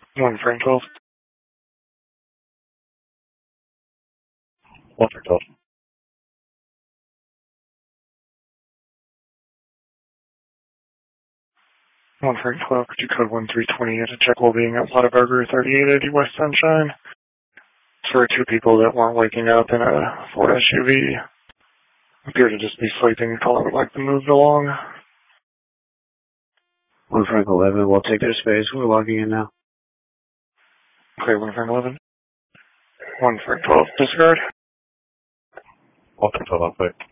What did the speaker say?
One Frank 12. One Frank 12. One Frank 12, could you code 1320 to check well-being outside of Burger 3880 West Sunshine? It's for two people that weren't waking up in a Ford SUV. Appear to just be sleeping. Caller would like to move along. One Frank 11, we'll take their space. We're logging in now. Okay, One Frank 11. One Frank 12, disregard. One Frank 12, on quick.